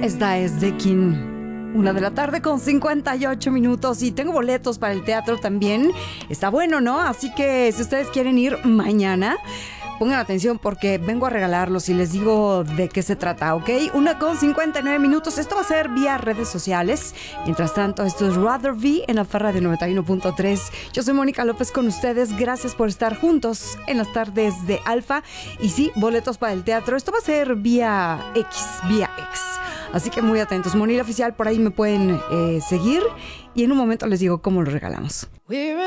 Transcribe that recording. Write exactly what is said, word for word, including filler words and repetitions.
Esta es The King. Una de la tarde con cincuenta y ocho minutos y tengo boletos para el teatro también. Está bueno, ¿no? Así que si ustedes quieren ir mañana, pongan atención porque vengo a regalarlos y les digo de qué se trata, ¿ok? Una con cincuenta y nueve minutos. Esto va a ser vía redes sociales. Mientras tanto, esto es Rather Be en la Farra de noventa y uno punto tres. Yo soy Mónica López con ustedes. Gracias por estar juntos en las tardes de Alfa. Y sí, boletos para el teatro. Esto va a ser vía X, vía X. Así que muy atentos. Monila Oficial, por ahí me pueden eh, seguir. Y en un momento les digo cómo lo regalamos. We're